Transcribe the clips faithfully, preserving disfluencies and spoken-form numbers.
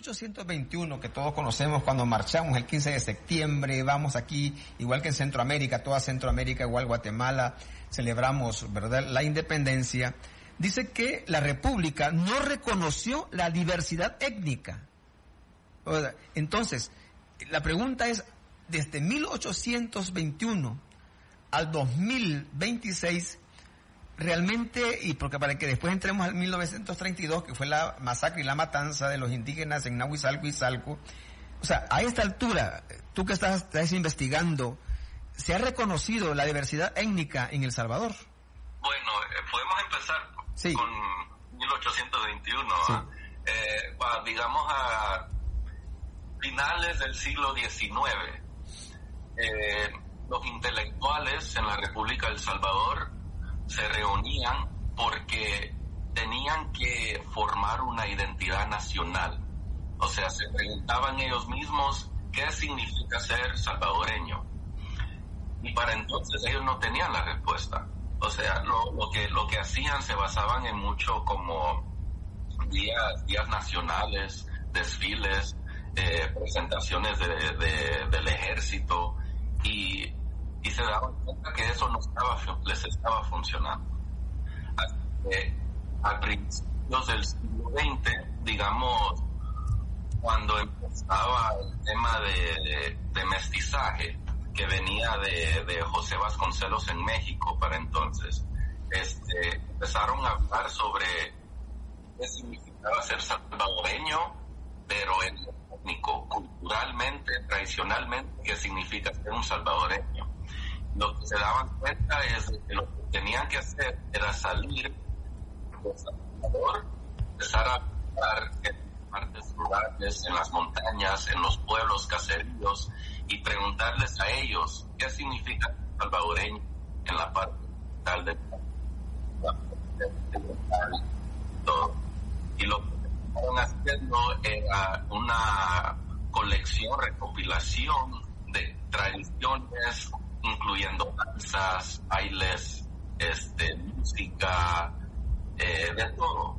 ochocientos veintiuno, que todos conocemos cuando marchamos el quince de septiembre, vamos aquí, igual que en Centroamérica, toda Centroamérica, igual Guatemala, celebramos, ¿verdad?, la independencia, dice que la República no reconoció la diversidad étnica. Entonces, la pregunta es, desde mil ochocientos veintiuno al dos mil veintiséis, realmente, y porque para que después entremos al mil novecientos treinta y dos, que fue la masacre y la matanza de los indígenas en Nahuizalco y Salco, o sea, a esta altura, tú que estás, estás investigando, ¿se ha reconocido la diversidad étnica en El Salvador? Bueno, eh, podemos empezar sí. con mil ochocientos veintiuno, sí. eh, va, digamos a finales del siglo diecinueve, eh, los intelectuales en la República del Salvador se reunían porque tenían que formar una identidad nacional. O sea, se preguntaban ellos mismos qué significa ser salvadoreño. Y para entonces ellos no tenían la respuesta. O sea, lo, lo que lo que hacían se basaban en mucho como días, días nacionales, desfiles, eh, presentaciones de, de, del ejército, y y se daban cuenta que eso no estaba, les estaba funcionando. Así que a principios del siglo veinte, digamos, cuando empezaba el tema de, de, de mestizaje, que venía de, de José Vasconcelos en México para entonces, este, empezaron a hablar sobre qué significaba ser salvadoreño, pero en lo étnico, culturalmente, tradicionalmente, qué significa ser un salvadoreño. Lo que se daban cuenta es que lo que tenían que hacer era salir de Salvador, empezar a hablar en partes rurales, en las montañas, en los pueblos caseríos, y preguntarles a ellos qué significa salvadoreño en la parte tal de todo. Y lo que estaban haciendo era una colección, recopilación de tradiciones, incluyendo danzas, bailes, este, música, eh, de todo.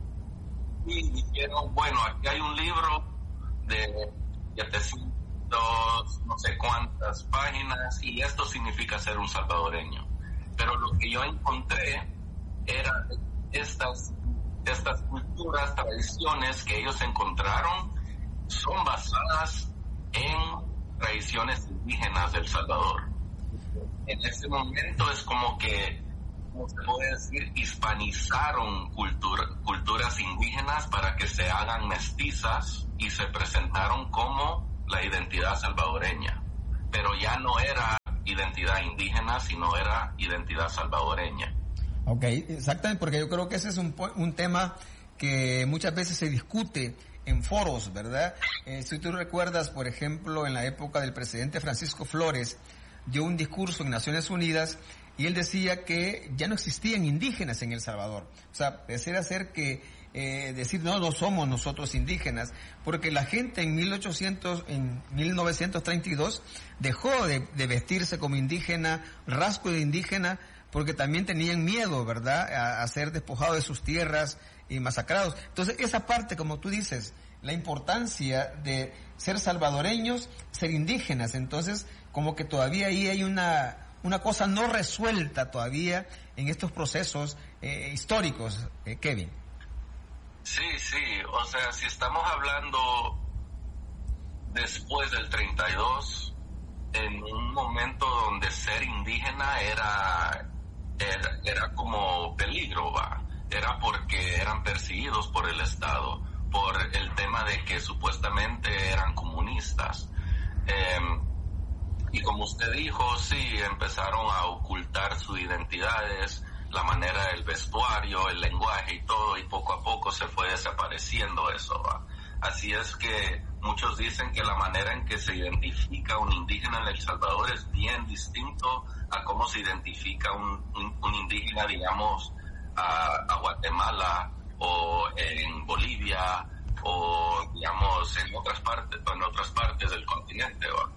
Y dijeron, bueno, aquí hay un libro de setecientos, no sé cuántas páginas, y esto significa ser un salvadoreño. Pero lo que yo encontré era estas, estas culturas, tradiciones que ellos encontraron, son basadas en tradiciones indígenas del Salvador. En ese momento es como que, ¿cómo se puede decir?, hispanizaron cultura, culturas indígenas para que se hagan mestizas y se presentaron como la identidad salvadoreña. Pero ya no era identidad indígena, sino era identidad salvadoreña. Ok, exactamente, porque yo creo que ese es un, un tema que muchas veces se discute en foros, ¿verdad? Eh, si tú recuerdas, por ejemplo, en la época del presidente Francisco Flores, dio un discurso en Naciones Unidas y él decía que ya no existían indígenas en El Salvador. O sea, pareciera ser que eh, decir no, no somos nosotros indígenas, porque la gente en mil ochocientos, en mil novecientos treinta y dos dejó de, de vestirse como indígena, rasgo de indígena, porque también tenían miedo, ¿verdad?, a, a ser despojados de sus tierras y masacrados. Entonces, esa parte, como tú dices, la importancia de ser salvadoreños, ser indígenas, entonces, como que todavía ahí hay una una cosa no resuelta todavía en estos procesos eh, históricos, eh, Kevin. Sí, sí, o sea, si estamos hablando después del treinta y dos, en un momento donde ser indígena era, era, era como peligro, va, era porque eran perseguidos por el Estado, por el tema de que supuestamente eran comunistas. Eh, Y como usted dijo, sí, empezaron a ocultar sus identidades, la manera del vestuario, el lenguaje y todo, y poco a poco se fue desapareciendo eso, ¿va? Así es que muchos dicen que la manera en que se identifica un indígena en El Salvador es bien distinto a cómo se identifica un, un, un indígena, digamos, a, a Guatemala o en Bolivia o, digamos, en otras partes, en otras partes del continente, ¿va?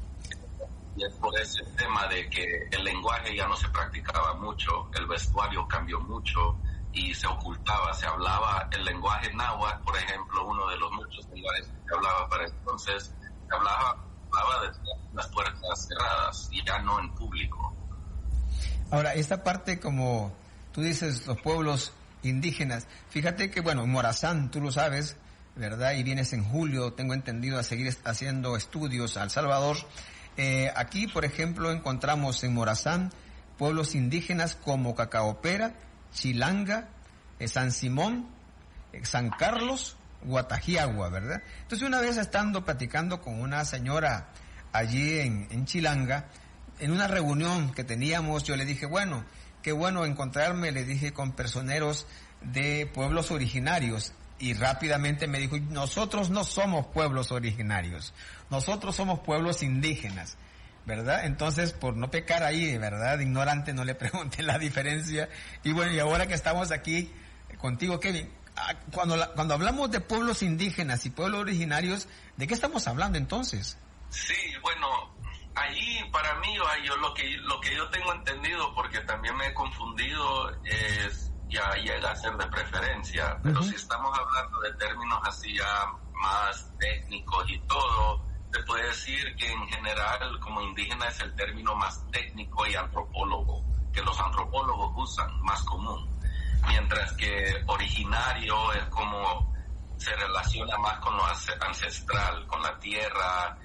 Y es por ese tema de que el lenguaje ya no se practicaba mucho, el vestuario cambió mucho, y se ocultaba, se hablaba el lenguaje náhuatl, por ejemplo, uno de los muchos lenguajes que se hablaba para entonces, se hablaba, hablaba de las puertas cerradas y ya no en público. Ahora, esta parte, como tú dices, los pueblos indígenas, fíjate que, bueno, Morazán, tú lo sabes, ¿verdad? Y vienes en julio, tengo entendido, a seguir haciendo estudios a El Salvador. Eh, aquí, por ejemplo, encontramos en Morazán pueblos indígenas como Cacaopera, Chilanga, eh, San Simón, eh, San Carlos, Guatajiagua, ¿verdad? Entonces, una vez estando platicando con una señora allí en, en Chilanga, en una reunión que teníamos, yo le dije, bueno, qué bueno encontrarme, le dije, con personeros de pueblos originarios. Y rápidamente me dijo, nosotros no somos pueblos originarios, nosotros somos pueblos indígenas, ¿verdad? Entonces, por no pecar ahí, ¿verdad? De ignorante, no le pregunté la diferencia. Y bueno, y ahora que estamos aquí contigo, Kevin, cuando, la, cuando hablamos de pueblos indígenas y pueblos originarios, ¿de qué estamos hablando entonces? Sí, bueno, allí para mí, yo lo que, lo que yo tengo entendido, porque también me he confundido, es... ya llega a ser de preferencia, pero uh-huh. si estamos hablando de términos así ya más técnicos y todo, se puede decir que en general como indígena es el término más técnico y antropólogo, que los antropólogos usan, más común, mientras que originario es como se relaciona más con lo ancestral, con la tierra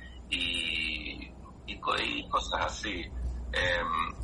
y, y, y cosas así. Eh,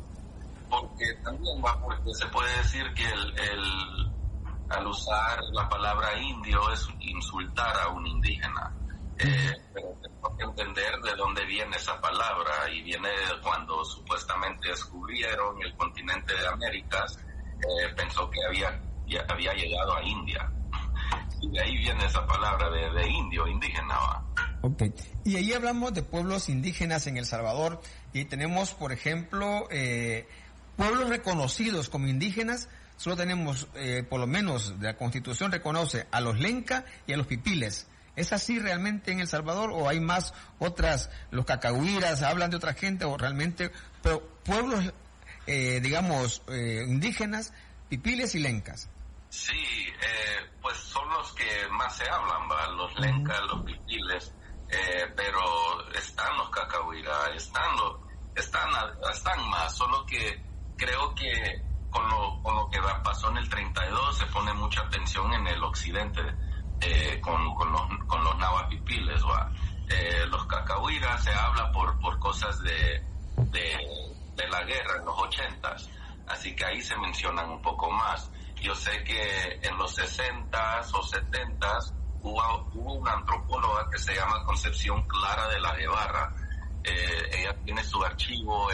porque también va porque se puede decir que el, el al usar la palabra indio es insultar a un indígena, eh, pero tenemos que entender de dónde viene esa palabra, y viene de cuando supuestamente descubrieron el continente de Américas, eh, pensó que había ya había llegado a India, y de ahí viene esa palabra de, de indio, indígena. ¿va? Okay. Y ahí hablamos de pueblos indígenas en El Salvador, y tenemos, por ejemplo, eh, pueblos reconocidos como indígenas. Solo tenemos, eh, por lo menos, la Constitución reconoce a los Lenca y a los Pipiles. ¿Es así realmente en El Salvador o hay más otras, los cacahuiras, hablan de otra gente o realmente, pero pueblos, eh, digamos, eh, indígenas, Pipiles y Lencas? Sí, eh, pues son los que más se hablan, ¿va? Los Lencas, uh-huh. los Pipiles, eh, pero están los cacahuiras, están los, están, están más, solo que creo que con lo, con lo que pasó en el treinta y dos se pone mucha atención en el occidente, eh, con, con los, con los nahuapipiles, eh, los cacahuiras se habla por, por cosas de, de, de la guerra en los ochentas, así que ahí se mencionan un poco más. Yo sé que en los sesentas o setentas hubo, hubo una antropóloga que se llama Concepción Clara de la Guevara. Eh, ella tiene su archivo